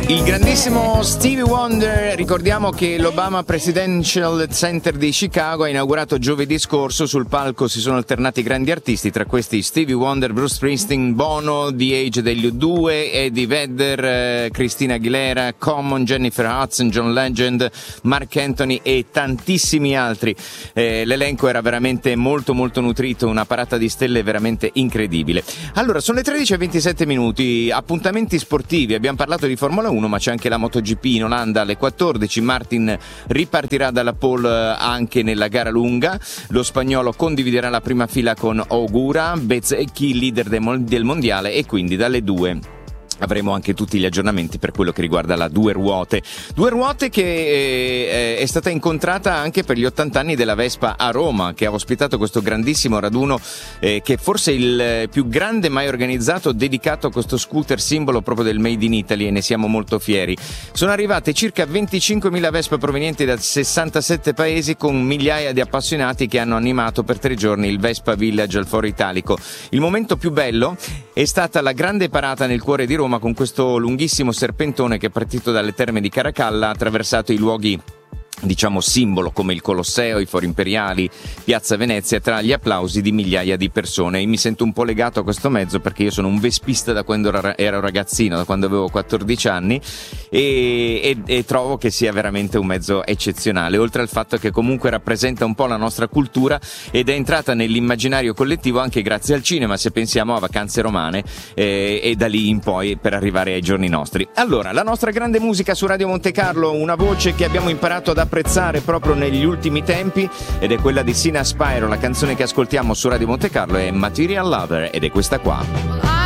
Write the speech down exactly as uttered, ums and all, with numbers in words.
Il grandissimo Stevie Wonder, ricordiamo che l'Obama Presidential Center di Chicago ha inaugurato giovedì scorso. Sul palco si sono alternati grandi artisti, tra questi Stevie Wonder, Bruce Springsteen, Bono, The Age degli U due, Eddie Vedder, eh, Christina Aguilera, Common, Jennifer Hudson, John Legend, Mark Anthony e tantissimi altri. Eh, l'elenco era veramente molto molto nutrito, una parata di stelle veramente incredibile. Allora, sono le tredici e ventisette minuti, appuntamenti sportivi, abbiamo parlato di Formula uno, ma c'è anche la MotoGP in Olanda alle quattordici. Martin ripartirà dalla pole anche nella gara lunga, lo spagnolo condividerà la prima fila con Ogura, Bezzecchi leader del mondiale, e quindi dalle due avremo anche tutti gli aggiornamenti per quello che riguarda la due ruote. Due ruote che eh, è stata incontrata anche per gli ottanta anni della Vespa a Roma, che ha ospitato questo grandissimo raduno, eh, che forse è il più grande mai organizzato, dedicato a questo scooter simbolo proprio del Made in Italy, e ne siamo molto fieri. Sono arrivate circa venticinquemila Vespa provenienti da sessantasette paesi, con migliaia di appassionati che hanno animato per tre giorni il Vespa Village al Foro Italico. Il momento più bello è stata la grande parata nel cuore di Roma, con questo lunghissimo serpentone che è partito dalle terme di Caracalla, ha attraversato i luoghi diciamo simbolo come il Colosseo, i Fori Imperiali, Piazza Venezia, tra gli applausi di migliaia di persone. E mi sento un po' legato a questo mezzo perché io sono un vespista da quando ero ragazzino, da quando avevo quattordici anni, e, e, e trovo che sia veramente un mezzo eccezionale, oltre al fatto che comunque rappresenta un po' la nostra cultura ed è entrata nell'immaginario collettivo anche grazie al cinema, se pensiamo a Vacanze Romane, eh, e da lì in poi per arrivare ai giorni nostri. Allora, la nostra grande musica su Radio Monte Carlo, una voce che abbiamo imparato ad apprezzare proprio negli ultimi tempi, ed è quella di Sina Spyro. La canzone che ascoltiamo su Radio Monte Carlo è Material Lover, ed è questa qua.